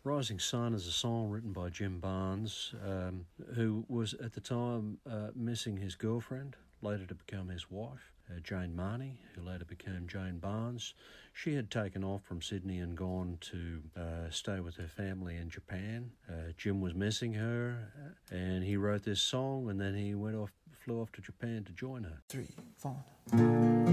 Rising Sun is a song written by Jim Barnes, who was at the time missing his girlfriend, later to become his wife, Jane Marnie, who later became Jane Barnes. She had taken off from Sydney and gone to stay with her family in Japan. Jim was missing her, and he wrote this song, and then he flew off to Japan to join her. 3, 4.